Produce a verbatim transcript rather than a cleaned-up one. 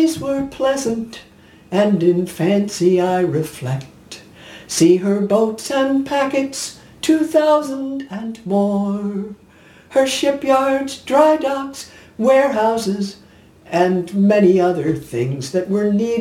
Days were pleasant, and in fancy I reflect, see her boats and packets, two thousand and more, her shipyards, dry docks, warehouses, and many other things that were needed